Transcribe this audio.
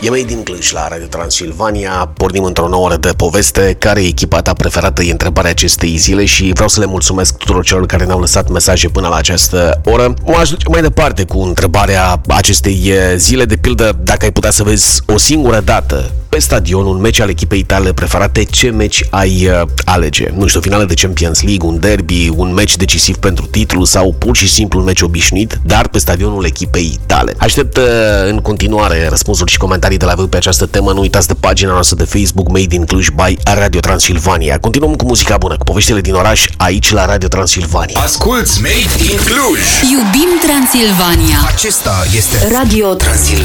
E Made in Cluj la Radio Transilvania. Pornim într-o nouă oră de poveste. Care e echipa ta preferată? E întrebarea acestei zile și vreau să le mulțumesc tuturor celor care ne-au lăsat mesaje până la această oră. M-aș duce mai departe cu întrebarea acestei zile. De pildă, dacă ai putea să vezi o singură dată pe stadion un meci al echipei tale preferate, ce meci ai alege? Nu știu, finală de Champions League, un derby, un meci decisiv pentru titlu sau pur și simplu un meci obișnuit, dar pe stadionul echipei tale. Aștept în continuare răspunsuri și comentarii de la voi pe această temă. Nu uitați de pagina noastră de Facebook Made in Cluj by Radio Transilvania. Continuăm cu muzica bună, cu poveștile din oraș, aici la Radio Transilvania. Asculți Made in Cluj! Iubim Transilvania! Acesta este Radio Transilvania.